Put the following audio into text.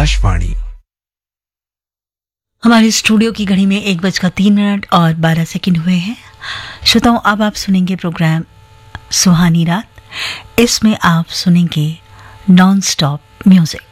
आकाशवाणी। हमारे स्टूडियो की घड़ी में 1:03 और 12 सेकंड हुए हैं। श्रोताओं, अब आप सुनेंगे प्रोग्राम सुहानी रात। इसमें आप सुनेंगे नॉन स्टॉप म्यूजिक।